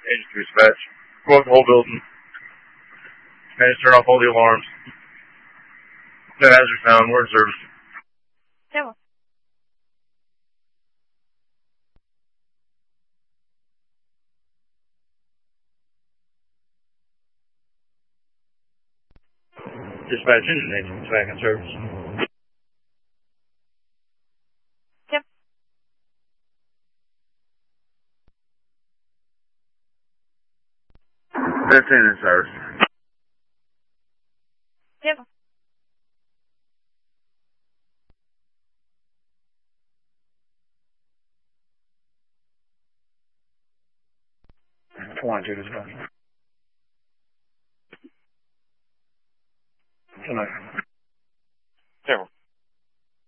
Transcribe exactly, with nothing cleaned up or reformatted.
Agent to dispatch. Go out the whole building. Manage to turn off all the alarms. No hazard found. We're in service. Yeah. Dispatch engine agents back in service. Yep. Fifteen in service. Yep. Twenty-two dispatch. Tonight.